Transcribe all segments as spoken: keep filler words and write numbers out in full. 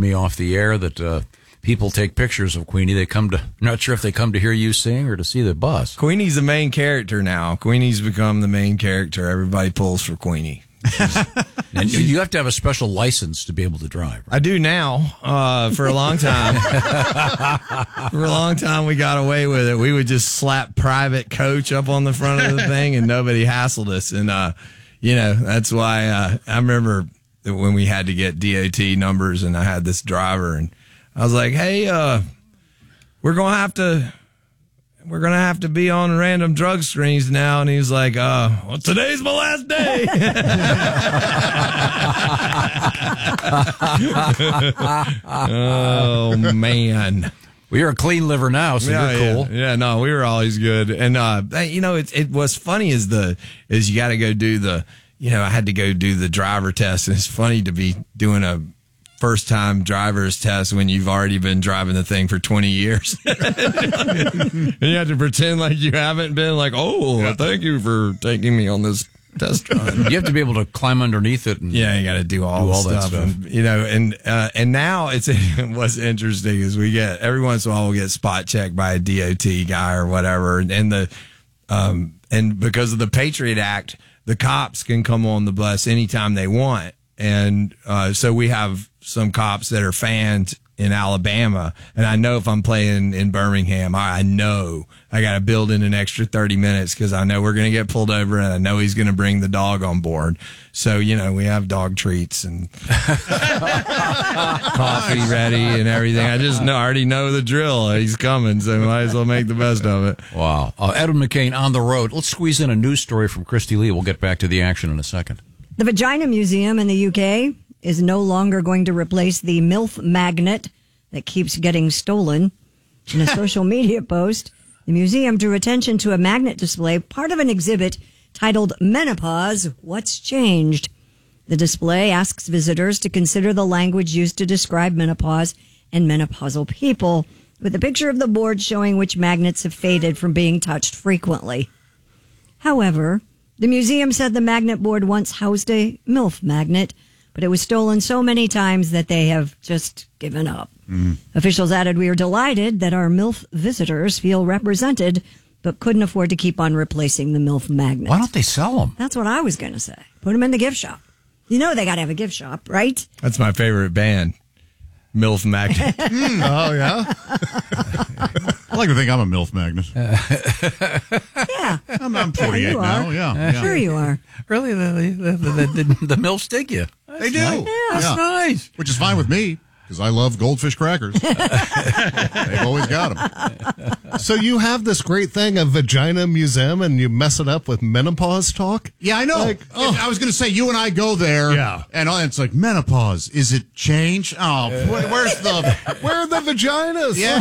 me off the air that uh, people take pictures of Queenie. They come to, not sure if they come to hear you sing or to see the bus. Queenie's the main character now. Queenie's become the main character. Everybody pulls for Queenie. And you have to have a special license to be able to drive. Right? I do now. Uh, for a long time, for a long time, we got away with it. We would just slap private coach up on the front of the thing, and nobody hassled us. And uh, you know, that's why uh, I remember when we had to get D O T numbers, and I had this driver, and I was like, "Hey, uh, we're gonna have to." We're going to have to be on random drug screens now. And he was like, uh, well, today's my last day. Oh, man. Well, you're a clean liver now, so yeah, you're cool. Yeah. yeah, no, we were always good. And, uh, you know, it, it what's funny is the, is you got to go do the, you know, I had to go do the driver test. And it's funny to be doing a first time driver's test when you've already been driving the thing for twenty years. And you have to pretend like you haven't been like, oh, yeah. Thank you for taking me on this test drive. You have to be able to climb underneath it. And yeah, you got to do all, do all stuff. that stuff. And, you know, and, uh, and now it's, what's interesting is we get, every once in a while we'll get spot checked by a D O T guy or whatever. And the, um, and because of the Patriot Act, the cops can come on the bus anytime they want. And, uh, so we have some cops that are fans in Alabama, and I know if I'm playing in Birmingham, I, I know I got to build in an extra thirty minutes because I know we're going to get pulled over, and I know he's going to bring the dog on board. So, you know, we have dog treats and coffee ready and everything. I just know, I already know the drill. He's coming, so might as well make the best of it. Wow. Uh, Edwin McCain on the road. Let's squeeze in a news story from Christy Lee. We'll get back to the action in a second. The Vagina Museum in the U K is no longer going to replace the MILF magnet that keeps getting stolen. In a social media post, the museum drew attention to a magnet display, part of an exhibit titled Menopause, What's Changed? The display asks visitors to consider the language used to describe menopause and menopausal people, with a picture of the board showing which magnets have faded from being touched frequently. However, the museum said the magnet board once housed a MILF magnet, but it was stolen so many times that they have just given up. Mm. Officials added, we are delighted that our MILF visitors feel represented, but couldn't afford to keep on replacing the MILF magnet. Why don't they sell them? That's what I was going to say. Put them in the gift shop. You know they got to have a gift shop, right? That's my favorite band, MILF Magnet. mm, oh, yeah? I like to think I'm a MILF magnet. Yeah. I'm, I'm forty-eight yeah, now. Yeah, yeah. Sure you are. Really? The, the, the, the, the MILFs dig you. That's they do. Nice. Yeah, that's yeah. nice. Which is fine with me, because I love goldfish crackers. They've always got them. So you have this great thing, a vagina museum, and you mess it up with menopause talk? Yeah, I know. Like, oh. I was going to say, you and I go there, yeah. and it's like, menopause, is it change? Oh, wh- where's the... Where are the vaginas? Yeah.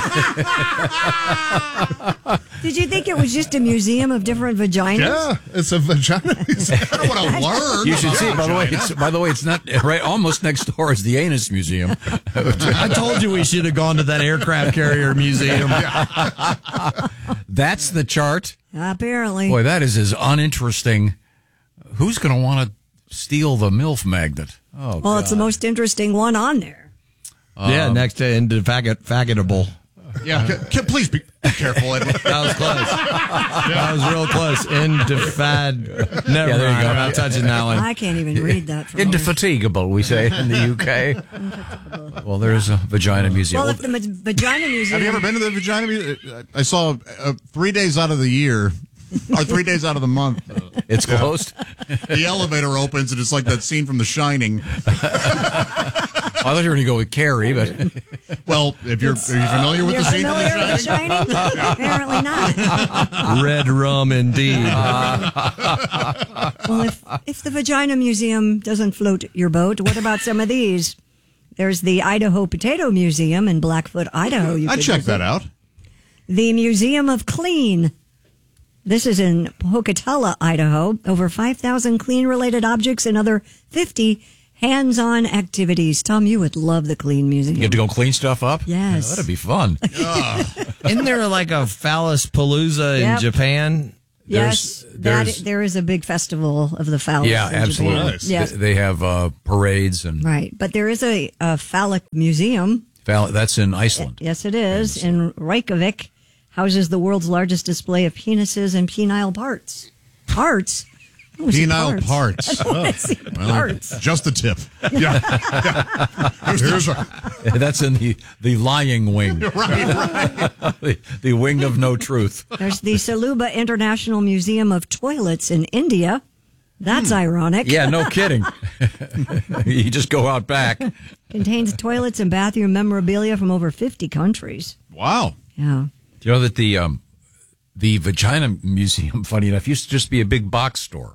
Did you think it was just a museum of different vaginas? Yeah, it's a vagina museum. I don't want to learn. You should about see it. By the way, vagina. it's, by the way, it's not right. Almost next door is the Anus Museum. I told you we should have gone to that aircraft carrier museum. That's the chart. Apparently. Boy, that is as uninteresting. Who's going to want to steal the MILF magnet? Oh, well, God. it's the most interesting one on there. Um, yeah, next to indefaggot, faggotable. Yeah, c- c- please be careful, Edwin. That was close. That was real close. Indefad. Never Yeah, there you mind. go. I'm not touching that one. I can't even read that. From Indefatigable, we say in the U K. Well, there's a vagina museum. Well, if the ma- vagina museum. Have you ever been to the vagina museum? I saw uh, three days out of the year, or three days out of the month. It's closed. The elevator opens, and it's like that scene from The Shining. I thought you were going to go with Carrie, but well, if you're, are you familiar with You're the scene from familiar The with Shining? The Shining? Apparently not. Red rum, indeed. Well, if if the Vagina Museum doesn't float your boat, what about some of these? There's the Idaho Potato Museum in Blackfoot, Idaho. You I'd could check visit. that out. The Museum of Clean. This is in Pocatello, Idaho. Over five thousand clean-related objects and other fifty hands-on activities. Tom, you would love the Clean Museum. you get to go clean stuff up? Yes. Yeah, that'd be fun. Isn't there like a phallus palooza in Yep. Japan? Yes, There's- that there's- there is a big festival of the phallus. Yeah, in absolutely. Japan. Nice. Yes, They, they have uh, parades and right. But there is a, a phallic museum. val- that's in Iceland. Yes, it is in Reykjavik. Houses the world's largest display of penises and penile parts. Parts. I wanna see Penile parts. I wanna see parts. Just the tip. Yeah. Here's our, That's in the, the lying wing, right, right. the, the wing of no truth. There's the Saluba International Museum of Toilets in India. That's ironic. Yeah, no kidding. You just go out back. Contains toilets and bathroom memorabilia from over fifty countries. Wow. Yeah. Do you know that the um, the Vagina Museum, funny enough, used to just be a big box store.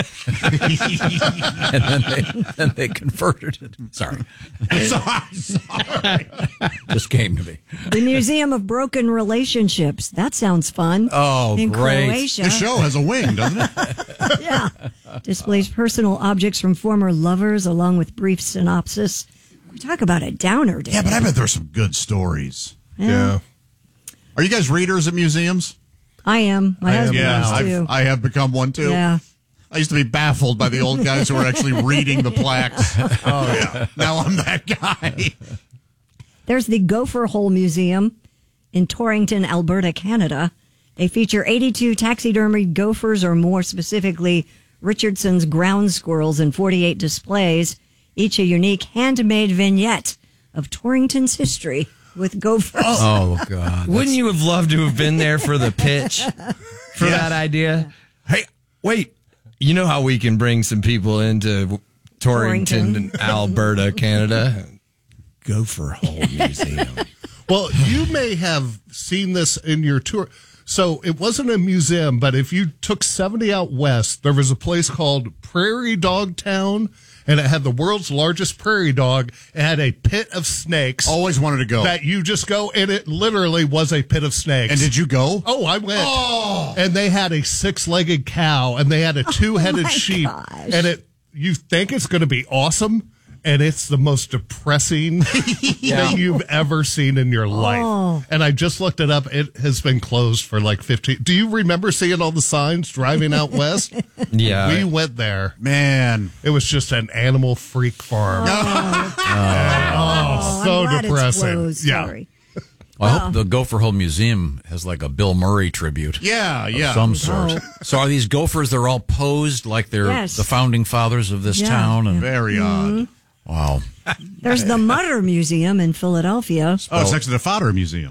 and then they, then they converted it. Sorry. Sorry, sorry. Just came to me. The Museum of Broken Relationships. That sounds fun. Oh, in great. Croatia. The show has a wing, doesn't it? Yeah. Displays personal objects from former lovers along with brief synopsis. We talk about a downer day. Yeah, but I bet there's some good stories. Yeah. Are you guys readers at museums? I am. My husband Yeah, is too. I've, I have become one too. Yeah. I used to be baffled by the old guys who were actually reading the plaques. Oh, yeah. Now I'm that guy. There's the Gopher Hole Museum in Torrington, Alberta, Canada. They feature eighty-two taxidermied gophers, or more specifically, Richardson's ground squirrels, in forty-eight displays, each a unique handmade vignette of Torrington's history with gophers. Oh, God. Wouldn't you have loved to have been there for the pitch for Yeah. that idea? Hey, wait. You know how we can bring some people into Torrington, Torrington. Alberta, Canada? Gopher Hole Museum. Well, you may have seen this in your tour. So it wasn't a museum, but if you took seventy out west, there was a place called Prairie Dog Town, and it had the world's largest prairie dog. It had a pit of snakes Always wanted to go. that you just go, and it literally was a pit of snakes. And did you go? Oh, I went. Oh. And they had a six-legged cow, and they had a two-headed my sheep. gosh. And it, you think it's going to be awesome, and it's the most depressing thing you've ever seen in your life. Oh. And I just looked it up. It has been closed for like fifteen. Do you remember seeing all the signs driving out west? Yeah. We went there. Man. It was just an animal freak farm. Oh, Oh, so I'm glad depressing. It's closed. Yeah. Sorry. Well, I hope the Gopher Hole Museum has like a Bill Murray tribute. Yeah, Of yeah. some sort. Oh. So are these gophers, they're all posed like they're Yes. the founding fathers of this Yeah. town? And Very odd. wow. There's the Mutter Museum in Philadelphia. Oh, it's next to the Fodder Museum.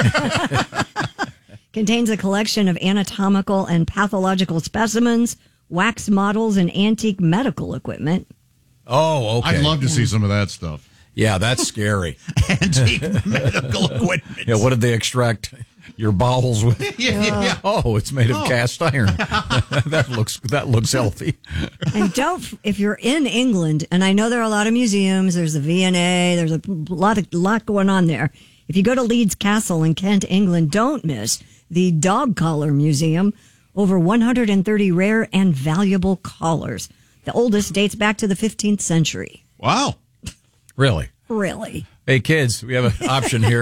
Contains a collection of anatomical and pathological specimens, wax models, and antique medical equipment. Oh, okay. I'd love to see some of that stuff. Yeah, that's scary. Antique medical equipment. Yeah, what did they extract your bowels with? Yeah, yeah, yeah. Oh, it's made of cast iron. that looks that looks healthy. And don't, if you're in England, and I know there are a lot of museums, there's the V and A, there's a lot of lot going on there. If you go to Leeds Castle in Kent, England, don't miss the Dog Collar Museum. Over one hundred thirty rare and valuable collars. The oldest dates back to the fifteenth century. Wow. Really? Really? Hey, kids, we have an option here.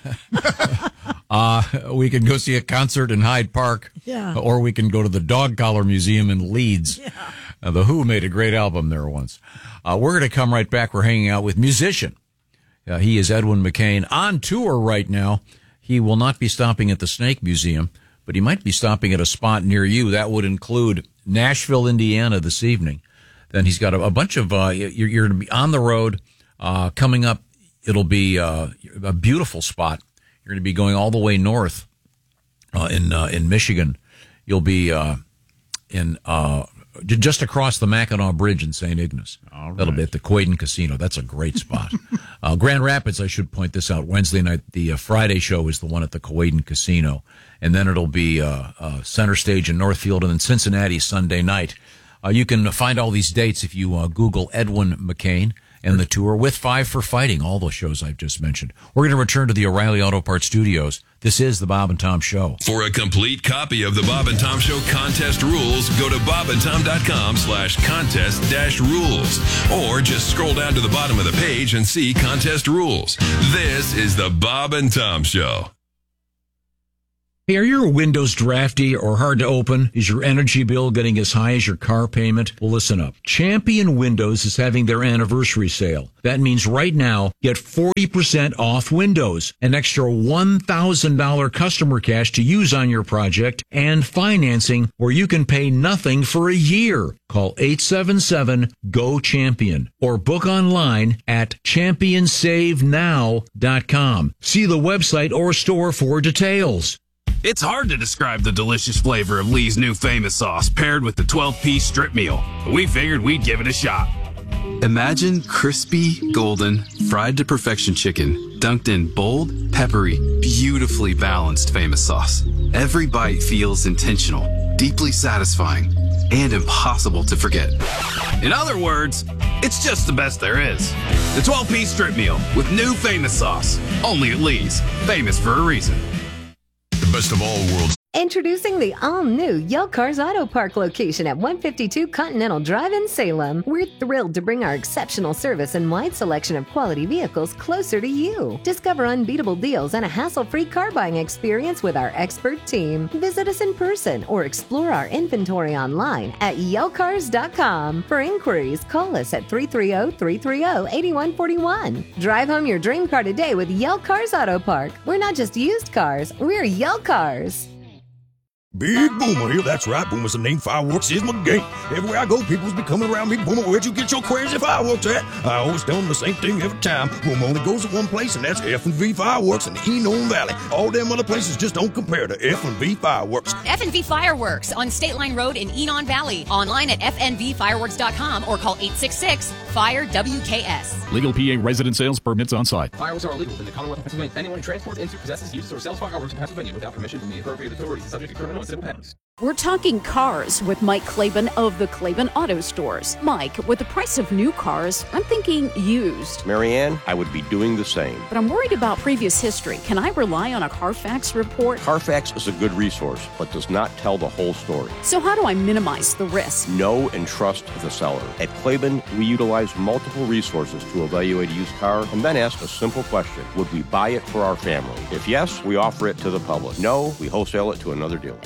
uh, we can go see a concert in Hyde Park, Yeah. or we can go to the Dog Collar Museum in Leeds. Yeah. Uh, the Who made a great album there once. Uh, we're going to come right back. We're hanging out with musician. Uh, he is Edwin McCain, on tour right now. He will not be stopping at the Snake Museum, but he might be stopping at a spot near you. That would include Nashville, Indiana this evening. Then he's got a, a bunch of, uh, you're, you're going to be on the road. Uh, coming up, it'll be uh, a beautiful spot. You're going to be going all the way north uh, in uh, in Michigan. You'll be uh, in uh, j- just across the Mackinac Bridge in Saint Ignace. All right. That'll be at the Quaden Casino. That's a great spot. uh, Grand Rapids, I should point this out, Wednesday night. The uh, Friday show is the one at the Quaden Casino. And then it'll be uh, uh, Center Stage in Northfield, and then Cincinnati Sunday night. Uh, you can find all these dates if you uh, Google Edwin McCain and the tour with Five for Fighting, all those shows I've just mentioned. We're going to return to the O'Reilly Auto Parts studios. This is the Bob and Tom Show. For a complete copy of the Bob and Tom Show contest rules, go to bobandtom.com slash contest dash rules. Or just scroll down to the bottom of the page and see contest rules. This is the Bob and Tom Show. Hey, are your windows drafty or hard to open? Is your energy bill getting as high as your car payment? Well, listen up. Champion Windows is having their anniversary sale. That means right now, get forty percent off windows, an extra one thousand dollars customer cash to use on your project, and financing where you can pay nothing for a year. Call eight seven seven, G O CHAMPION or book online at champion save now dot com. See the website or store for details. It's hard to describe the delicious flavor of Lee's new famous sauce paired with the twelve-piece strip meal, but we figured we'd give it a shot. Imagine crispy, golden, fried to perfection chicken dunked in bold, peppery, beautifully balanced famous sauce. Every bite feels intentional, deeply satisfying, and impossible to forget. In other words, it's just the best there is. The twelve-piece strip meal with new famous sauce. Only at Lee's. Famous for a reason. The best of all worlds. Introducing the all-new Yell Cars Auto Park location at one fifty-two Continental Drive in Salem. We're thrilled to bring our exceptional service and wide selection of quality vehicles closer to you. Discover unbeatable deals and a hassle-free car buying experience with our expert team. Visit us in person or explore our inventory online at yell cars dot com. For inquiries, call us at three three zero, three three zero, eight one four one. Drive home your dream car today with Yell Cars Auto Park. We're not just used cars, we're Yell Cars. Big Boomer here, that's right, Boomer's the name, fireworks is my game. Everywhere I go, people's be coming around me, Boomer, where'd you get your crazy fireworks at? I always tell them the same thing every time. Boomer only goes to one place, and that's F and V Fireworks in the Enon Valley. All them other places just don't compare to F and V Fireworks. F and V Fireworks on State Line Road in Enon Valley. Online at f n v fireworks dot com or call eight six six, fire W K S. Legal P A resident sales permits on site. Fireworks are illegal in the Commonwealth of Pennsylvania. Anyone who transports, into, possesses, uses, or sells fireworks in Pennsylvania without permission from the appropriate authorities is subject to criminal and civil penalties. We're talking cars with Mike Claiborne of the Claiborne Auto Stores. Mike, with the price of new cars, I'm thinking used. Marianne, I would be doing the same. But I'm worried about previous history. Can I rely on a Carfax report? Carfax is a good resource, but does not tell the whole story. So how do I minimize the risk? Know and trust the seller. At Claiborne, we utilize multiple resources to evaluate a used car and then ask a simple question. Would we buy it for our family? If yes, we offer it to the public. No, we wholesale it to another dealer.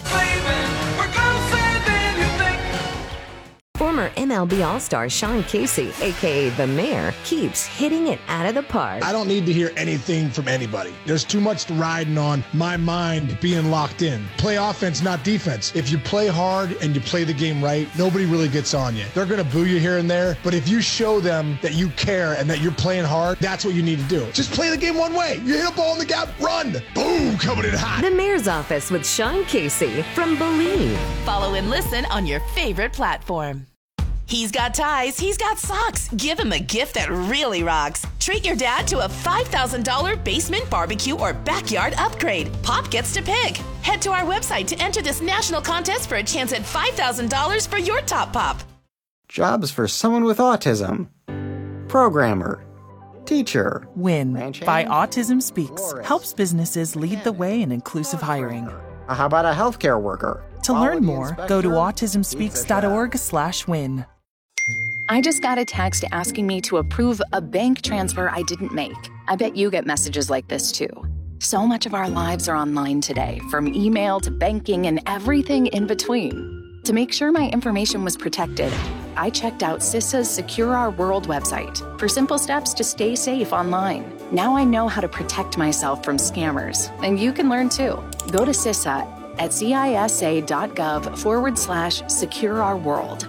Former M L B All-Star Sean Casey, a k a. The Mayor, keeps hitting it out of the park. I don't need to hear anything from anybody. There's too much riding on my mind being locked in. Play offense, not defense. If you play hard and you play the game right, nobody really gets on you. They're going to boo you here and there, but if you show them that you care and that you're playing hard, that's what you need to do. Just play the game one way. You hit a ball in the gap, run. Boom, coming in hot. The Mayor's Office with Sean Casey from Believe. Follow and listen on your favorite platform. He's got ties, he's got socks. Give him a gift that really rocks. Treat your dad to a five thousand dollars basement barbecue or backyard upgrade. Pop gets to pick. Head to our website to enter this national contest for a chance at five thousand dollars for your top pop. Jobs for someone with autism. Programmer. Teacher. WIN by Autism Speaks helps businesses lead the way in inclusive hiring. How about a healthcare worker? To learn more, go to autism speaks dot org slash win. I just got a text asking me to approve a bank transfer I didn't make. I bet you get messages like this too. So much of our lives are online today, from email to banking and everything in between. To make sure my information was protected, I checked out CISA's Secure Our World website for simple steps to stay safe online. Now I know how to protect myself from scammers, and you can learn too. Go to CISA at cisa.gov forward slash secure our world.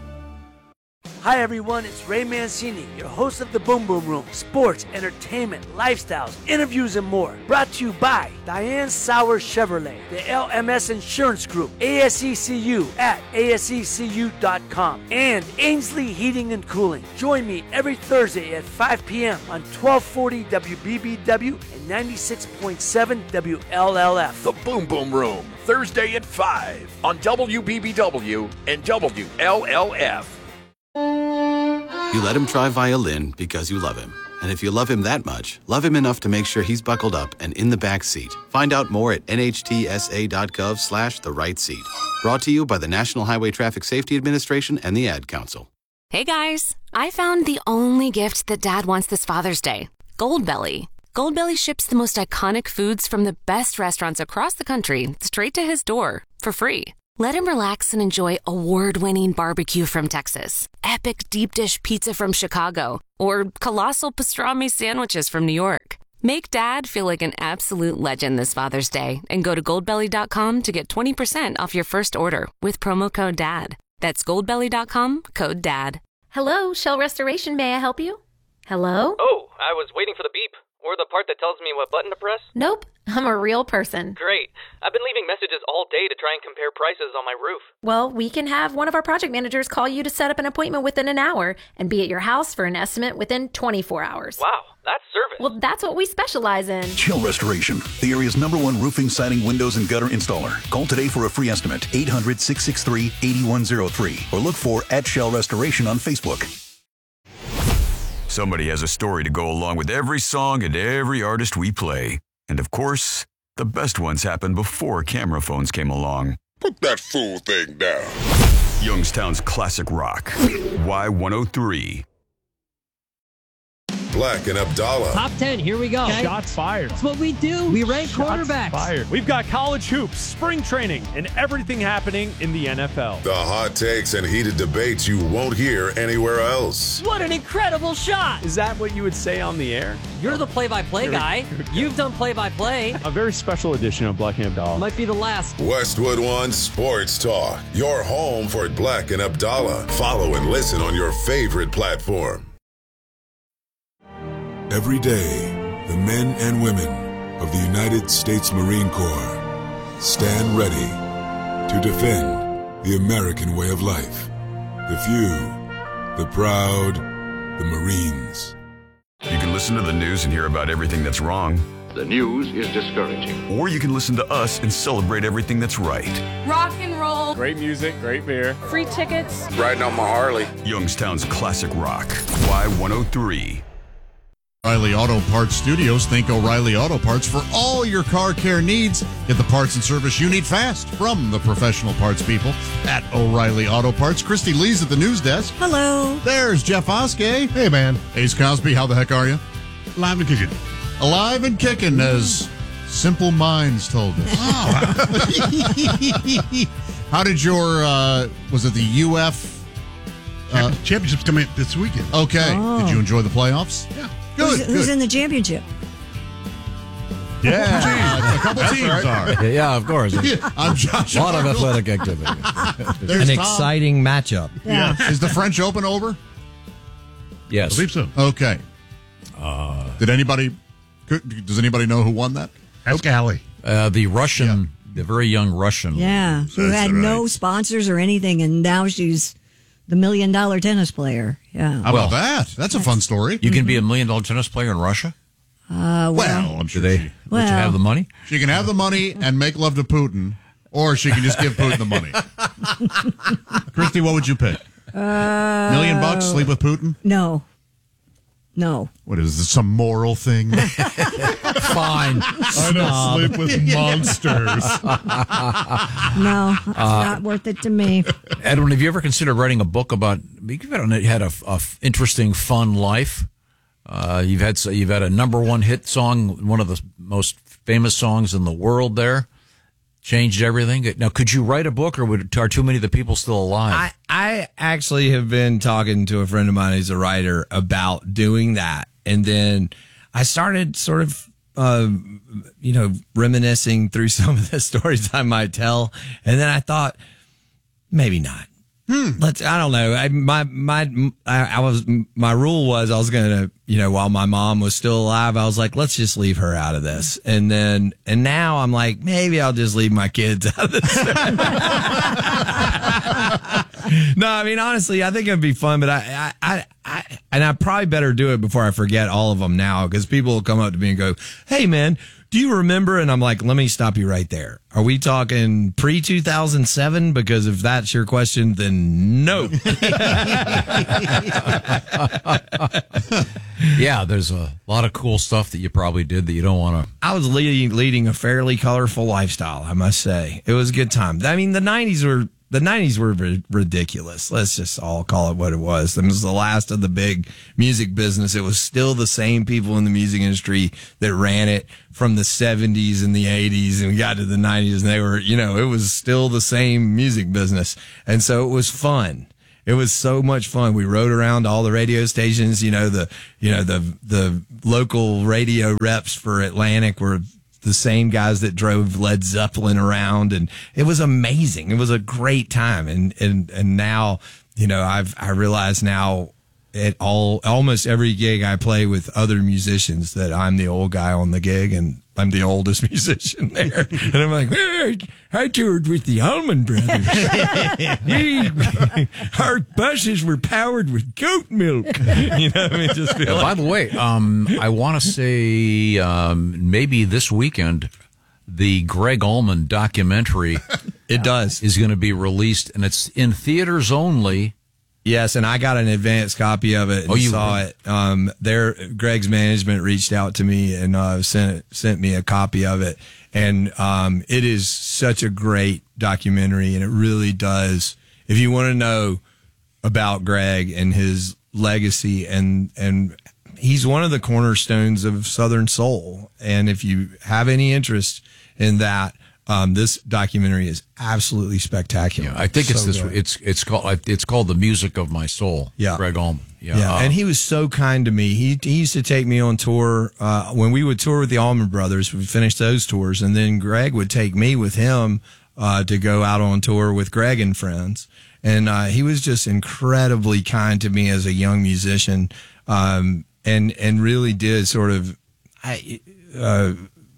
Hi everyone, it's Ray Mancini, your host of the Boom Boom Room. Sports, entertainment, lifestyles, interviews, and more. Brought to you by Diane Sauer Chevrolet, the L M S Insurance Group, A S E C U at A S E C U dot com, and Ainsley Heating and Cooling. Join me every Thursday at five p.m. on twelve forty W B B W and ninety-six point seven W L L F. The Boom Boom Room, Thursday at five on W B B W and W L L F. You let him try violin because you love him. And if you love him that much, love him enough to make sure he's buckled up and in the back seat. Find out more at N H T S A dot gov slash the right seat. Brought to you by the National Highway Traffic Safety Administration and the Ad Council. Hey guys, I found the only gift that Dad wants this Father's Day. Goldbelly. Goldbelly ships the most iconic foods from the best restaurants across the country straight to his door for free. Let him relax and enjoy award-winning barbecue from Texas, epic deep dish pizza from Chicago, or colossal pastrami sandwiches from New York. Make Dad feel like an absolute legend this Father's Day and go to goldbelly dot com to get twenty percent off your first order with promo code DAD. That's goldbelly dot com, code DAD. Hello, Shell Restoration. May I help you? Hello? Oh, I was waiting for the beep. Or the part that tells me what button to press? Nope, I'm a real person. Great. I've been leaving messages all day to try and compare prices on my roof. Well, we can have one of our project managers call you to set up an appointment within an hour and be at your house for an estimate within twenty-four hours. Wow, that's service. Well, that's what we specialize in. Shell Restoration, the area's number one roofing, siding, windows, and gutter installer. Call today for a free estimate, eight hundred, six six three, eight one zero three, or look for at Shell Restoration on Facebook. Somebody has a story to go along with every song and every artist we play. And of course, the best ones happened before camera phones came along. Put that fool thing down. Youngstown's classic rock. Y one oh three. Black and Abdallah. Top ten, here we go. Okay. Shots fired. That's what we do. We rank Shots quarterbacks. Fired. We've got college hoops, spring training, and everything happening in the N F L. The hot takes and heated debates you won't hear anywhere else. What an incredible shot. Is that what you would say on the air? You're the play-by-play guy. You've done play-by-play. A very special edition of Black and Abdallah. Might be the last. Westwood One Sports Talk. Your home for Black and Abdallah. Follow and listen on your favorite platform. Every day, the men and women of the United States Marine Corps stand ready to defend the American way of life. The few, the proud, the Marines. You can listen to the news and hear about everything that's wrong. The news is discouraging. Or you can listen to us and celebrate everything that's right. Rock and roll. Great music, great beer. Free tickets. Riding on my Harley. Youngstown's classic rock. Y one oh three. O'Reilly Auto Parts Studios. Think O'Reilly Auto Parts for all your car care needs. Get the parts and service you need fast from the professional parts people at O'Reilly Auto Parts. Christy Lee's at the news desk. Hello. There's Jeff Oskey. Hey, man. Ace Cosby, how the heck are you? Alive and kicking. Alive and kicking, as Simple Minds told us. How did your, uh, was it the U F? Uh, Championships coming this weekend. Okay. Oh. Did you enjoy the playoffs? Yeah. Who's, Good, who's good. in the championship? Yeah, a couple teams right. are. Yeah, of course. I'm Josh. A lot of athletic activity. An Tom. exciting matchup. Yeah. Yes. Is the French Open over? Yes. I believe so. Okay. Uh, Did anybody, does anybody know who won that? Ask Allie. Uh, the Russian, yeah. the very young Russian. Yeah, who had right. no sponsors or anything, and now she's the million dollar tennis player. Yeah. How about that? That's a fun story. You can be a million dollar tennis player in Russia? Uh, well, well, I'm sure do they she, well, let you have the money? She can have the money and make love to Putin, or she can just give Putin the money. Christy, what would you pick? Uh, Million bucks, sleep with Putin? No. No. What is this, some moral thing? Fine. I don't sleep with monsters. No, it's uh, not worth it to me. Edwin, have you ever considered writing a book about, you've had a, a interesting, fun life. Uh, you've had you've had a number one hit song, one of the most famous songs in the world there. Changed everything. Now, could you write a book, or would, are too many of the people still alive? I, I actually have been talking to a friend of mine who's a writer about doing that. And then I started sort of, uh, you know, reminiscing through some of the stories I might tell. And then I thought, maybe not. Hmm. Let's, I don't know. I, my, my, I, I was, my rule was I was going to, you know, while my mom was still alive, I was like, let's just leave her out of this. And then, and now I'm like, maybe I'll just leave my kids out of this. No, I mean, honestly, I think it'd be fun, but I, I, I, I, and I probably better do it before I forget all of them now, because people will come up to me and go, hey man, do you remember? And I'm like, let me stop you right there. Are we talking pre two thousand seven? Because if that's your question, then no. Yeah, there's a lot of cool stuff that you probably did that you don't want to. I was leading, leading a fairly colorful lifestyle, I must say. It was a good time. I mean, the nineties were the nineties were ri- ridiculous. Let's just all call it what it was. It was the last of the big music business. It was still the same people in the music industry that ran it from the seventies and the eighties, and we got to the nineties, and they were, you know, it was still the same music business. And so it was fun. It was so much fun. We rode around all the radio stations, you know, the, you know, the, the local radio reps for Atlantic were the same guys that drove Led Zeppelin around, and it was amazing. It was a great time. And, and, and now, you know, I've, I realize now at all, almost every gig I play with other musicians that I'm the old guy on the gig, and I'm the oldest musician there. And I'm like, hey, I toured with the Allman Brothers. We, our buses were powered with goat milk. You know, I mean, just feel Uh, like, by the way, um, I want to say um, maybe this weekend the Greg Allman documentary it does is going to be released, and it's in theaters only. Yes, and I got an advance copy of it. And Oh, you saw it. Um, their Greg's management reached out to me and uh, sent sent me a copy of it, and um, it is such a great documentary, and it really does. If you want to know about Greg and his legacy, and and he's one of the cornerstones of Southern soul, and if you have any interest in that. Um, this documentary is absolutely spectacular. Yeah, I think it's So this. good. It's it's called it's called The Music of My Soul. Yeah. Greg Allman. Yeah, Yeah, uh, and he was so kind to me. He he used to take me on tour uh, when we would tour with the Allman Brothers. We finished those tours, and then Greg would take me with him uh, to go out on tour with Greg and friends. And uh, he was just incredibly kind to me as a young musician, um, and and really did sort of I, uh,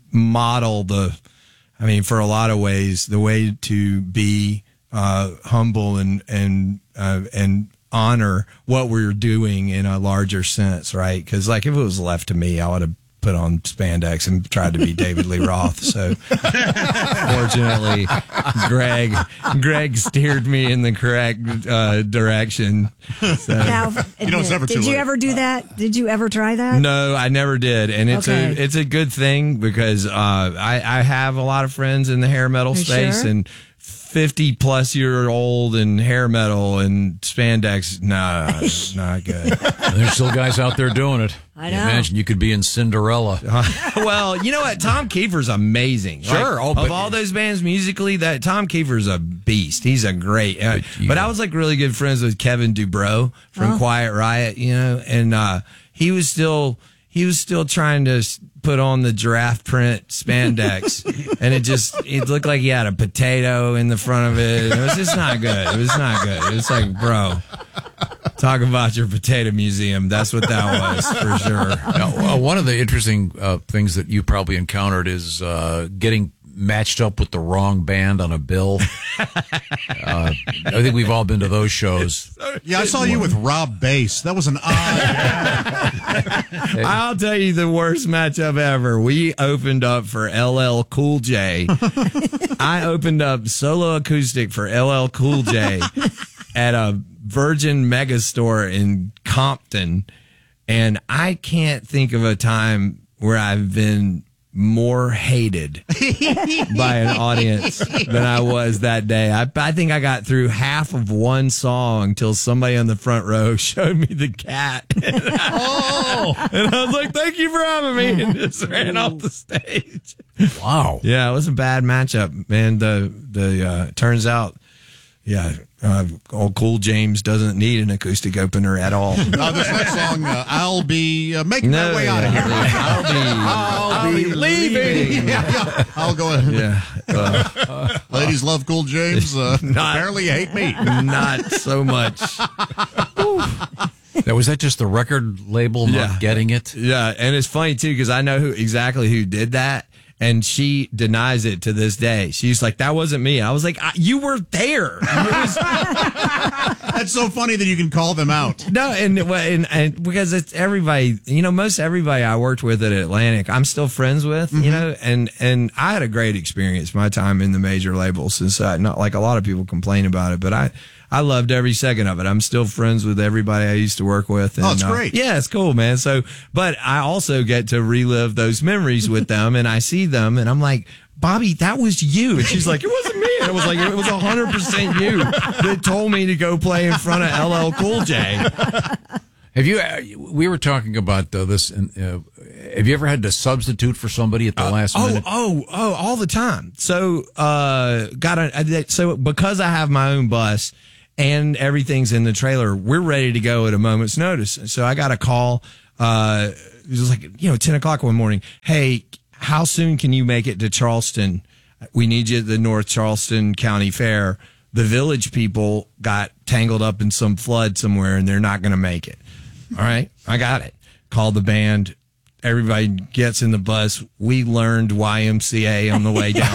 model the. I mean, for a lot of ways, the way to be uh, humble and and uh, and honor what we're doing in a larger sense, right? Because, like, if it was left to me, I would have put on spandex and tried to be David Lee Roth. So, fortunately, Greg Greg steered me in the correct uh, direction. So. Now, You know, it's never did too you late. ever do that? Did you ever try that? No, I never did, and it's Okay. a it's a good thing because uh, I I have a lot of friends in the hair metal You space, sure? and fifty plus year old and hair metal and spandex, nah, not good. There's still guys out there doing it. I know. Imagine you could be in Cinderella. Well, you know what? Tom Kiefer's amazing. Sure. Like, Oh, but- of all those bands musically, that Tom Kiefer's a beast. He's a great. Uh, but I was like really good friends with Kevin Dubrow from Oh. Quiet Riot, you know, and uh, he was still he was still trying to s- put on the giraffe print spandex, and it just it looked like he had a potato in the front of it. It was just not good. It was not good. It was like, bro. Talk about your potato museum. That's what that was for sure. Now, uh, one of the interesting uh, things that you probably encountered is uh, getting matched up with the wrong band on a bill. uh, I think we've all been to those shows. Yeah, I saw you with Rob Bass. That was an odd. I'll tell you the worst matchup ever. We opened up for L L Cool J. I opened up solo acoustic for L L Cool J at a Virgin Megastore in Compton. And I can't think of a time where I've been more hated by an audience than I was that day. I, I think I got through half of one song until somebody on the front row showed me the cat. And I, oh, and I was like, thank you for having me, and just ran off the stage. Wow. Yeah, it was a bad matchup, man. The, the, uh, turns out, yeah, uh, old Cool James doesn't need an acoustic opener at all. Uh, this next song, uh, I'll be uh, making No, my way out of yeah. here. I'll be- I'll be I'll be leaving. leaving. Yeah, yeah. I'll go ahead. Yeah. Uh, Ladies love Cool James. Uh, Not- apparently hate me. Not so much. Now, was that just the record label not Yeah. getting it? Yeah, and it's funny too because I know who exactly who did that, and she denies it to this day. She's like, "That wasn't me." I was like, I, "You were there." It was- That's so funny that you can call them out. no, and, and and because it's everybody, you know, most everybody I worked with at Atlantic, I'm still friends with, you know, and and I had a great experience my time in the major labels. Since I, not like a lot of people complain about it, but I. I loved every second of it. I'm still friends with everybody I used to work with. And, Oh, it's uh, great. yeah, it's cool, man. So, but I also get to relive those memories with them, and I see them, and I'm like, Bobby, that was you. And she's like, it wasn't me. And I was like, it was one hundred percent you that told me to go play in front of L L Cool J. Have you, uh, we were talking about uh, this, and uh, have you ever had to substitute for somebody at the Uh, last oh, minute? oh, oh, all the time. So, uh, got a, so because I have my own bus and everything's in the trailer, we're ready to go at a moment's notice. So I got a call, uh, it was like, you know, ten o'clock one morning. Hey, how soon can you make it to Charleston? We need you at the North Charleston County Fair. The Village people got tangled up in some flood somewhere and they're not going to make it. All right, I got it. Called the band. Everybody gets in the bus. We learned Y M C A on the way down.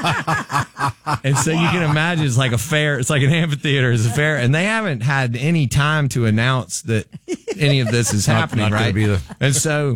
And so you can imagine it's like a fair. It's like an amphitheater. It's a fair. And they haven't had any time to announce that any of this is Not- happening, not gonna right? be the- And so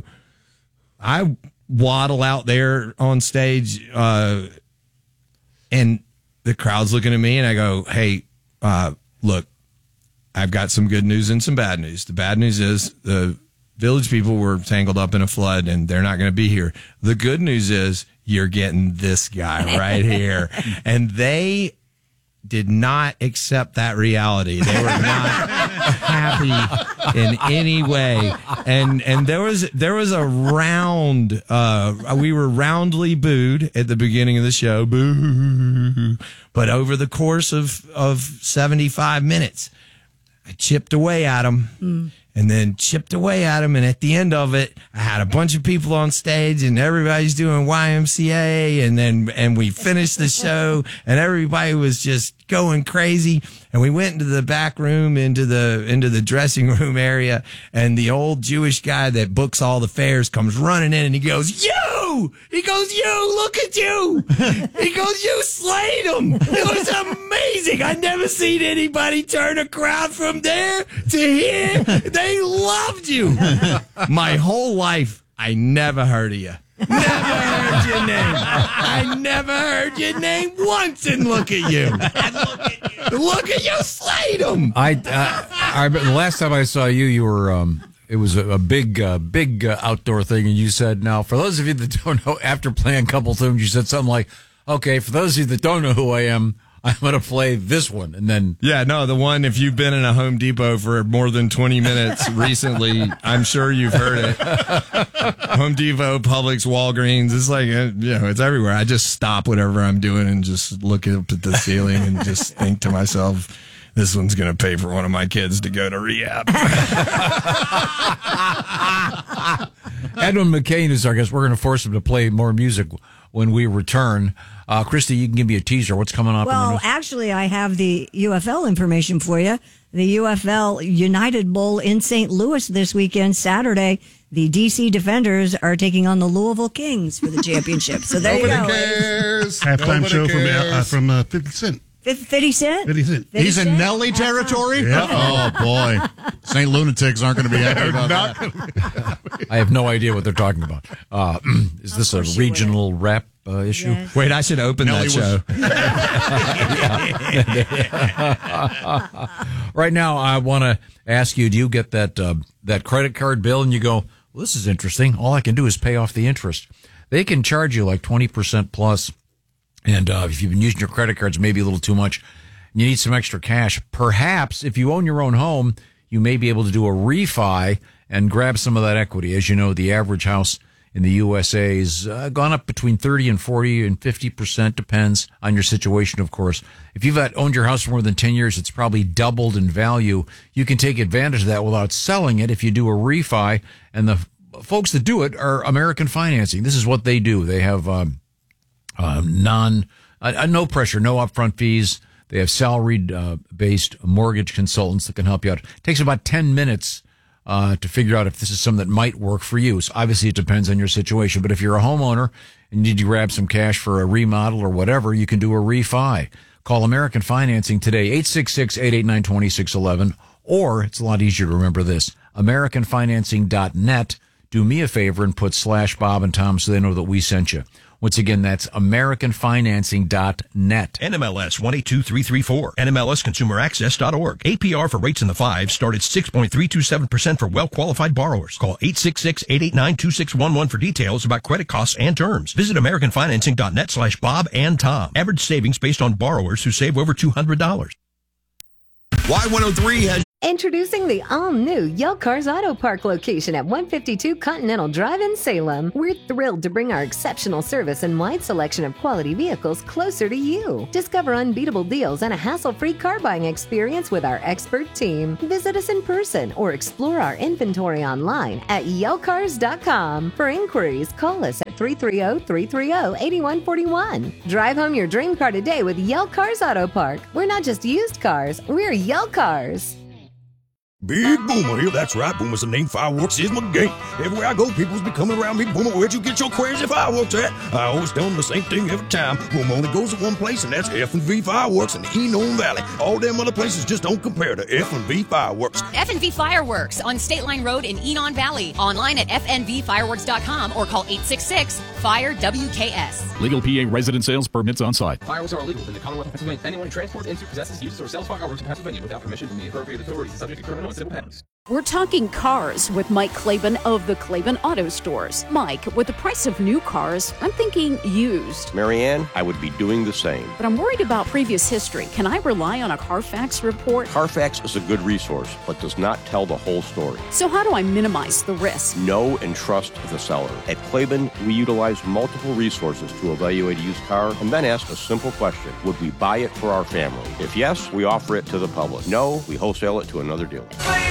I waddle out there on stage, uh, and the crowd's looking at me, and I go, hey, uh, look, I've got some good news and some bad news. The bad news is the Village people were tangled up in a flood and they're not going to be here. The good news is you're getting this guy right here. And they did not accept that reality. They were not happy in any way. And and there was there was a round uh we were roundly booed at the beginning of the show. Boo. But over the course of of seventy-five minutes, I chipped away at him mm. and then chipped away at him. And at the end of it, I had a bunch of people on stage and everybody's doing Y M C A. And then, and we finished the show and everybody was just going crazy. And we went into the back room, into the, into the dressing room area. And the old Jewish guy that books all the fairs comes running in and he goes, you, he goes, you, look at you. He goes, you slayed him. It was amazing. I never seen anybody turn a crowd from there to here. They loved you. My whole life, I never heard of you. Never heard your name. I never heard your name once and look at you. And look at you. Look at you, slayed him. I, uh, I, the last time I saw you, you were, um, it was a, a big, uh, big uh, outdoor thing. And you said, now, for those of you that don't know, after playing a couple tunes, you said something like, okay, for those of you that don't know who I am, I'm going to play this one. And then. Yeah, no, the one, if you've been in a Home Depot for more than twenty minutes recently, I'm sure you've heard it. Home Depot, Publix, Walgreens. It's like, uh, you know, it's everywhere. I just stop whatever I'm doing and just look up at the ceiling and just think to myself, this one's going to pay for one of my kids to go to rehab. Edwin McCain is our guest. We're going to force him to play more music when we return. Uh, Christy, you can give me a teaser. What's coming up? Well, in the news? actually, I have the U F L information for you. The U F L United Bowl in Saint Louis this weekend, Saturday. The D C Defenders are taking on the Louisville Kings for the championship. So there you Nobody go. cares. Halftime Nobody show from cares. uh, from uh, fifty Cent. fifty Cent? fifty Cent. He's in Nelly territory? Yeah. Oh, boy. Saint Lunatics aren't going to be happy about that. I have no idea what they're talking about. Uh, is this a regional rap uh, issue? Yes. Wait, I should open Nelly that was- show. Right now, I want to ask you, do you get that uh, that credit card bill and you go, well, this is interesting. All I can do is pay off the interest. They can charge you like twenty percent plus. And uh, if you've been using your credit cards maybe a little too much, you need some extra cash. Perhaps if you own your own home, you may be able to do a refi and grab some of that equity. As you know, the average house in the U S A has uh, gone up between thirty and forty and fifty percent, depends on your situation, of course. If you've had, owned your house for more than ten years, it's probably doubled in value. You can take advantage of that without selling it if you do a refi. And the folks that do it are American Financing. This is what they do. They have um, uh, non, uh, no pressure, no upfront fees. They have salaried uh, based mortgage consultants that can help you out. It takes about ten minutes Uh, to figure out if this is something that might work for you. So obviously it depends on your situation, but if you're a homeowner and you need to grab some cash for a remodel or whatever, you can do a refi. Call American Financing today, eight six six, eight eight nine, two six one one, or it's a lot easier to remember this, american financing dot net do me a favor and put slash Bob and Tom so they know that we sent you. Once again, that's American Financing dot net. N M L S one eight two three three four. N M L S Consumer Access dot org. A P R for rates in the fives start at six point three two seven percent for well-qualified borrowers. Call eight six six, eight eight nine, two six one one for details about credit costs and terms. Visit American Financing dot net slash Bob and Tom. Average savings based on borrowers who save over two hundred dollars. Y one oh three has... Introducing the all-new Yell Cars Auto Park location at one fifty-two Continental Drive in Salem. We're thrilled to bring our exceptional service and wide selection of quality vehicles closer to you. Discover unbeatable deals and a hassle-free car buying experience with our expert team. Visit us in person or explore our inventory online at yell cars dot com. For inquiries, call us at three three zero, three three zero, eight one four one. Drive home your dream car today with Yell Cars Auto Park. We're not just used cars, we're Yell Cars. Big Boomer here, that's right, Boomer's the name, fireworks is my game. Everywhere I go, people's be coming around me, Boomer, where'd you get your crazy fireworks at? I always tell them the same thing every time. Boomer only goes to one place, and that's F and V Fireworks in the Enon Valley. All them other places just don't compare to F and V Fireworks. F and V Fireworks on State Line Road in Enon Valley. Online at f n v fireworks dot com or call eight six six, fire W K S. Legal P A resident sales permits on site. Fireworks are illegal in the Commonwealth of Pennsylvania. Anyone who transports into, possesses, uses, or sells fireworks in Pennsylvania without permission from the appropriate authorities is subject to criminal and civil penalties. We're talking cars with Mike Claiborne of the Claiborne Auto Stores. Mike, with the price of new cars, I'm thinking used. Marianne, I would be doing the same. But I'm worried about previous history. Can I rely on a Carfax report? Carfax is a good resource, but does not tell the whole story. So how do I minimize the risk? Know and trust the seller. At Claiborne, we utilize multiple resources to evaluate a used car and then ask a simple question. Would we buy it for our family? If yes, we offer it to the public. No, we wholesale it to another dealer.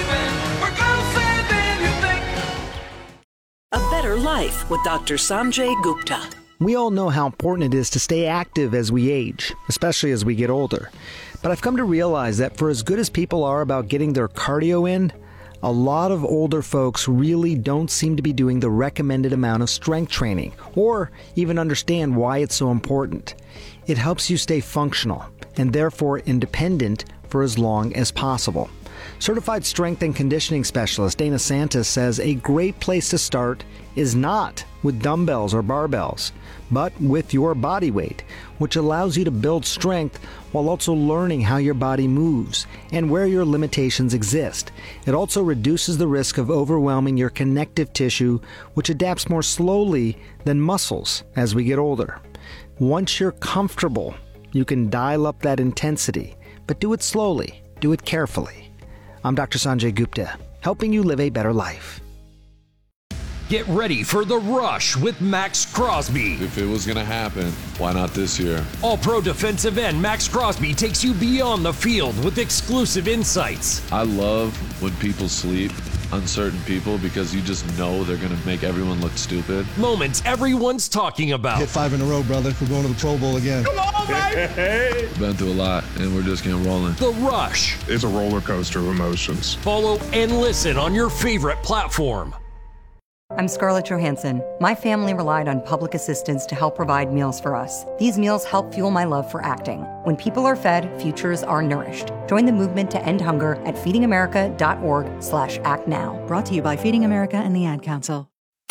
A Better Life with Doctor Sanjay Gupta. We all know how important it is to stay active as we age, especially as we get older. But I've come to realize that for as good as people are about getting their cardio in, a lot of older folks really don't seem to be doing the recommended amount of strength training, or even understand why it's so important. It helps you stay functional, and therefore independent for as long as possible. Certified strength and conditioning specialist Dana Santos says a great place to start is not with dumbbells or barbells, but with your body weight, which allows you to build strength while also learning how your body moves and where your limitations exist. It also reduces the risk of overwhelming your connective tissue, which adapts more slowly than muscles as we get older. Once you're comfortable, you can dial up that intensity, but do it slowly, do it carefully. I'm Doctor Sanjay Gupta, helping you live a better life. Get ready for The Rush with Max Crosby. If it was going to happen, why not this year? All-pro defensive end Max Crosby takes you beyond the field with exclusive insights. I love when people sleep, uncertain people, because you just know they're going to make everyone look stupid. Moments everyone's talking about. Hit five in a row, brother. We're going to the Pro Bowl again. Come on, baby! Been through a lot, and we're just getting rolling. The Rush. It's a roller coaster of emotions. Follow and listen on your favorite platform. I'm Scarlett Johansson. My family relied on public assistance to help provide meals for us. These meals help fuel my love for acting. When people are fed, futures are nourished. Join the movement to end hunger at feeding america dot org slash act now. Brought to you by Feeding America and the Ad Council.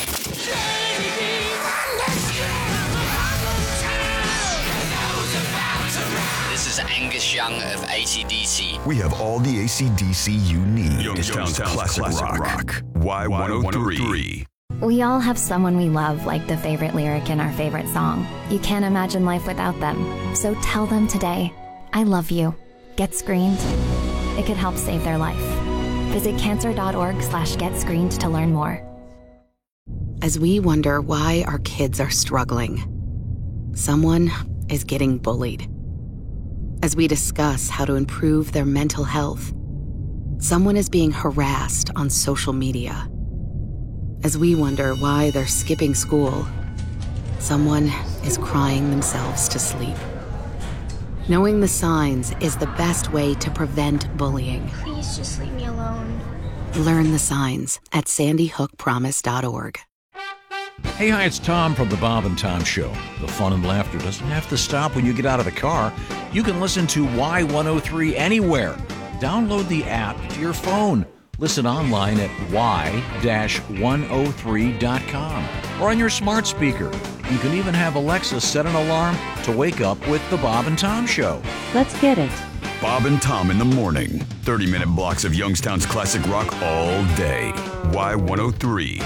This is Angus Young of A C D C. We have all the A C D C you need. Youngstown's classic, classic rock. rock. Y one oh three. We all have someone we love, like the favorite lyric in our favorite song. You can't imagine life without them. So tell them today, I love you. Get screened. It could help save their life. Visit cancer dot org slash get screened to learn more. As we wonder why our kids are struggling, someone is getting bullied. As we discuss how to improve their mental health, someone is being harassed on social media. As we wonder why they're skipping school, someone is crying themselves to sleep. Knowing the signs is the best way to prevent bullying. Please just leave me alone. Learn the signs at sandy hook promise dot org. Hey, hi, it's Tom from the Bob and Tom Show. The fun and laughter doesn't have to stop when you get out of the car. You can listen to Y one oh three anywhere. Download the app to your phone. Listen online at y dash one oh three dot com or on your smart speaker. You can even have Alexa set an alarm to wake up with the Bob and Tom Show. Let's get it. Bob and Tom in the morning. thirty-minute blocks of Youngstown's classic rock all day. Y one oh three.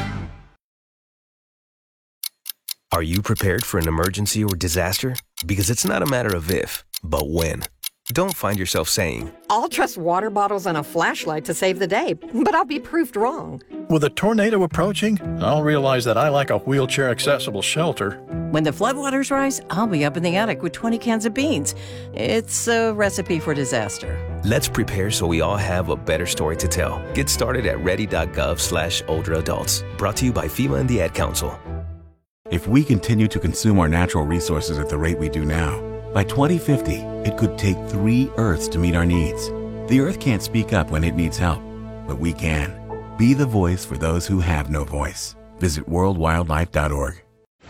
Are you prepared for an emergency or disaster? Because it's not a matter of if, but when. Don't find yourself saying, I'll trust water bottles and a flashlight to save the day, but I'll be proved wrong. With a tornado approaching, I'll realize that I lack a wheelchair-accessible shelter. When the floodwaters rise, I'll be up in the attic with twenty cans of beans. It's a recipe for disaster. let's prepare so we all have a better story to tell. Get started at ready.gov slash older adults. Brought to you by FEMA and the Ad Council. If we continue to consume our natural resources at the rate we do now, by twenty fifty, it could take three Earths to meet our needs. The Earth can't speak up when it needs help, but we can. Be the voice for those who have no voice. Visit world wildlife dot org.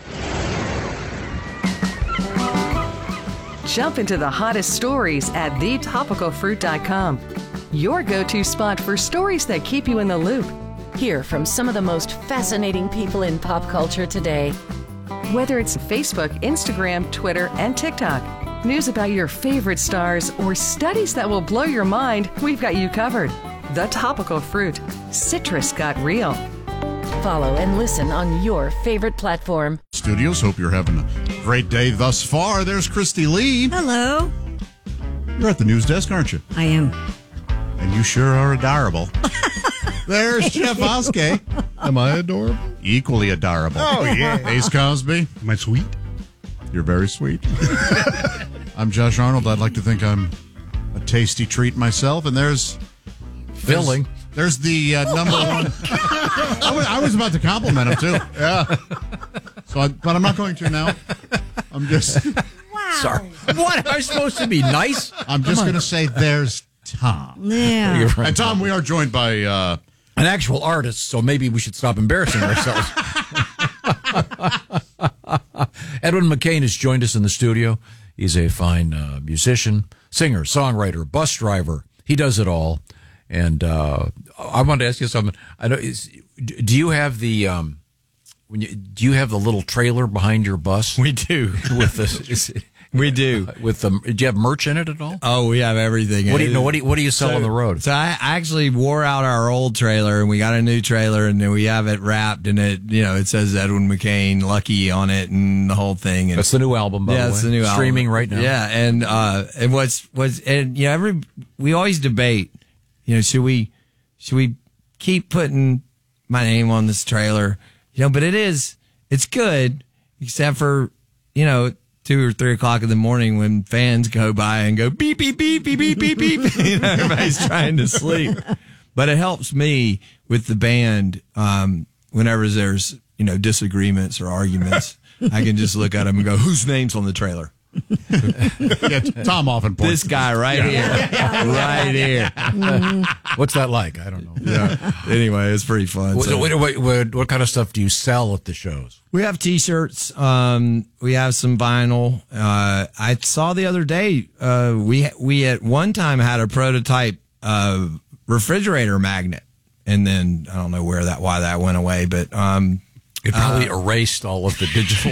Jump into the hottest stories at the topical fruit dot com. Your go-to spot for stories that keep you in the loop. Hear from some of the most fascinating people in pop culture today. Whether it's Facebook, Instagram, Twitter, and TikTok, news about your favorite stars, or studies that will blow your mind, we've got you covered. The Topical Fruit. Citrus got real. Follow and listen on your favorite platform. Studios, hope you're having a great day thus far. There's Christy Lee. Hello. You're at the news desk, aren't you? I am. And you sure are adorable. There's Jeff Oskey. Am I adorable? Equally adorable. Oh, yeah. Ace Cosby. Am I sweet? You're very sweet. I'm Josh Arnold. I'd like to think I'm a tasty treat myself. And there's... Filling. There's, there's the uh, number one... I, was, I was about to compliment him, too. Yeah. So, I, but I'm not going to now. I'm just... Wow. Sorry. What? Am I supposed to be nice? I'm just going to say there's Tom. Yeah. You're right, and Tom, Tom, we are joined by... Uh, an actual artist, so maybe we should stop embarrassing ourselves. Edwin McCain has joined us in the studio. He's a fine uh, musician, singer, songwriter, bus driver. He does it all. And uh, I wanted to ask you something. I know. Is, do you have the um, when you do you have the little trailer behind your bus? We do. With this, is it, we do. With the, do you have merch in it at all? Oh, we have everything. What do you know? What do you, what do you sell so, on the road? So I actually wore out our old trailer, and we got a new trailer, and then we have it wrapped, and it you know it says Edwin McCain, Lucky on it, and the whole thing. And that's the new album, by yeah, the way. Yeah, it's the new album. Streaming right now. Yeah, and uh, and what's what's and you know every we always debate. You know, should we should we keep putting my name on this trailer? You know, but it is it's good, except for you know two or three o'clock in the morning when fans go by and go beep beep beep beep beep beep beep. You know, everybody's trying to sleep, but it helps me with the band um, whenever there's you know disagreements or arguments. I can just look at them and go, whose name's on the trailer? Yeah, Tom often points. This guy right here. Right here. Mm-hmm. What's that like? I don't know. Yeah. Anyway, it's pretty fun. What, So. what, what, what, what kind of stuff do you sell at the shows? We have T-shirts. Um, we have some vinyl. Uh, I saw the other day. Uh, we we at one time had a prototype uh, refrigerator magnet, and then I don't know where that why that went away, but um, it probably uh, erased all of the digital.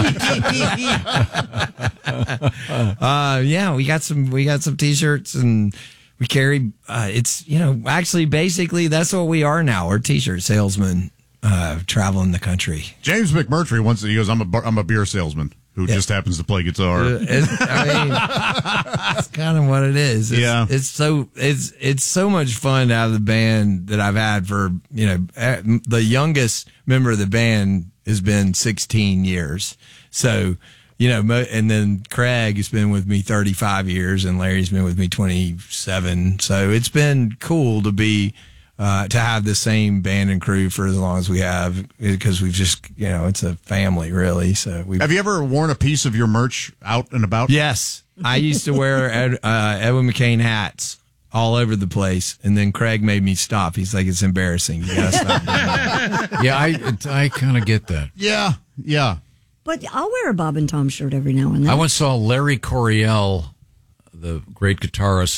uh, yeah, we got some. We got some T-shirts, and we carry. Uh, it's you know actually basically that's what we are now. We're T-shirt salesmen. Uh, traveling the country. James McMurtry once he goes, I'm a bar, I'm a beer salesman who yeah. just happens to play guitar. Uh, it's, I mean, that's kind of what it is. It's, yeah, it's so it's it's so much fun to have the band that I've had for you know the youngest member of the band has been sixteen years. So you know, and then Craig has been with me thirty-five years, and Larry's been with me twenty-seven. So it's been cool to be. Uh, to have the same band and crew for as long as we have, because we've just, you know, it's a family, really. So we have you ever worn a piece of your merch out and about? Yes, I used to wear Ed, uh, Edwin McCain hats all over the place, and then Craig made me stop. He's like, "It's embarrassing. You gotta stop." Yeah, I I kind of get that. Yeah, yeah. But I'll wear a Bob and Tom shirt every now and then. I once saw Larry Coryell, the great guitarist,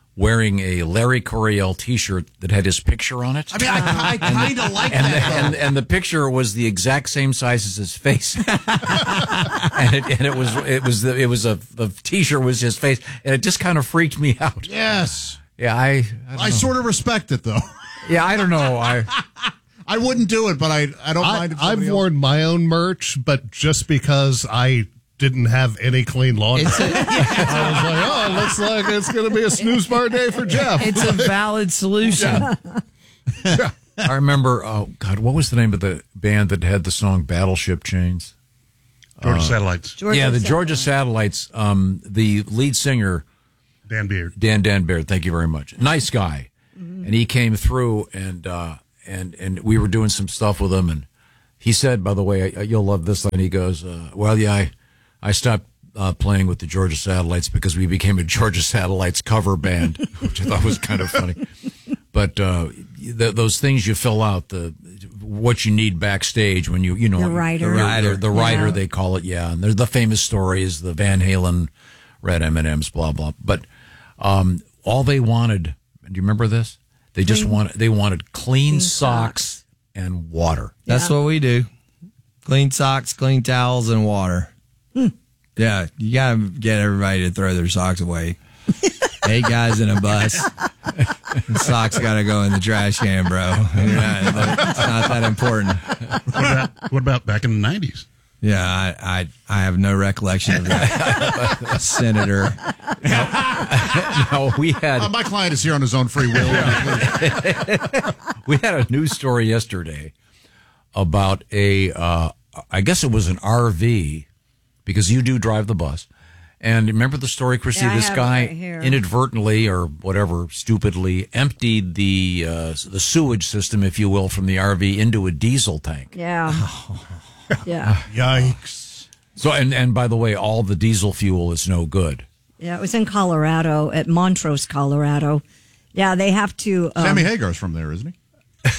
wearing a Larry Coryell T-shirt that had his picture on it. I mean, I, I kind of like and that. The, and, and the picture was the exact same size as his face, and it and it was it was the, it was a the T-shirt was his face, and it just kind of freaked me out. Yes. Yeah, I I, I sort of respect it though. Yeah, I don't know. I I wouldn't do it, but I I don't I, mind. If I've else... worn my own merch, but just because I didn't have any clean laundry, It's a- I was like, oh, looks like it's going to be a snooze bar day for Jeff. It's a valid solution. I remember. Oh God, what was the name of the band that had the song "Battleship Chains"? Georgia Uh, Satellites. Georgia yeah, the Georgia Satellites. Um, the lead singer, Dan Beard. Dan Dan Baird. Thank you very much. Nice guy, mm-hmm. and he came through, and uh, and and we were doing some stuff with him, and he said, by the way, I, you'll love this line. He goes, uh, "Well, yeah, I, I stopped uh, playing with the Georgia Satellites because we became a Georgia Satellites cover band," which I thought was kind of funny. But uh, th- those things you fill out, the what you need backstage when you you know The writer. the writer, the writer Yeah. they call it, yeah. And there's the famous story is the Van Halen red M and M's, blah blah. But um, all they wanted, do you remember this? They just Clean- wanted they wanted clean, clean socks, socks. and water. That's Yeah. what we do. Clean socks, clean towels, and water. Yeah, you got to get everybody to throw their socks away. Eight guys in a bus. And socks got to go in the trash can, bro. You're not- it's not that important. What about, what about back in the nineties? Yeah, I, I I have no recollection of that. Senator. No, we had Uh, my client is here on his own free will. we had a news story yesterday about a, uh, I guess it was an R V, because you do drive the bus. And remember the story, Christy? Yeah, I this have it guy right here. inadvertently or whatever, stupidly emptied the uh, the sewage system, if you will, from the R V into a diesel tank. Yeah. Yeah. Yikes. So, and, and by the way, all the diesel fuel is no good. Yeah, it was in Colorado, at Montrose, Colorado. Yeah, they have to. Um, Sammy Hagar's from there, isn't he?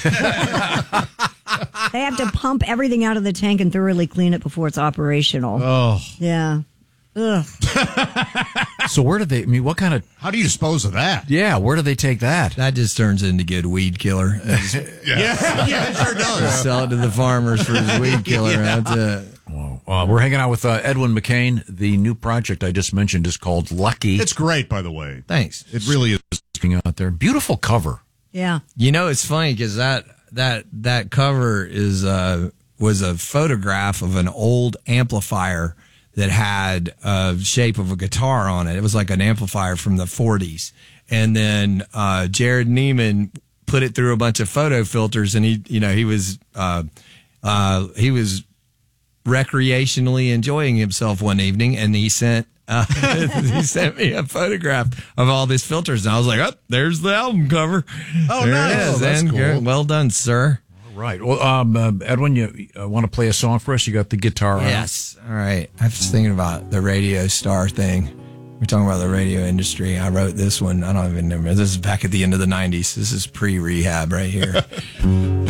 They have to pump everything out of the tank and thoroughly clean it before it's operational. Oh. Yeah. Ugh. So where do they, I mean, what kind of, How do you dispose of that? yeah, where do they take that? That just turns into good weed killer. Just Yeah, yeah, it sure does. sell it to the farmers for his weed killer. That's it. Uh, we're hanging out with uh, Edwin McCain. The new project I just mentioned is called Lucky. It's great, by the way. Thanks. It really is. Out there. Beautiful cover. Yeah. You know, it's funny because that that that cover is uh was a photograph of an old amplifier that had a shape of a guitar on it. It was like an amplifier from the forties, and then uh, Jared Neiman put it through a bunch of photo filters, and he, you know, he was uh, uh, he was recreationally enjoying himself one evening, and he sent. Uh, he sent me a photograph of all these filters, and I was like, "Oh, there's the album cover. Oh, there nice. it is. Oh, that's and cool. good. Well done, sir." All right. Well, um, uh, Edwin, you uh, want to play a song for us? You got the guitar. on. Yes. All right. I was thinking about the radio star thing. We're talking about the radio industry. I wrote this one. I don't even remember. This is back at the end of the nineties. This is pre-rehab right here.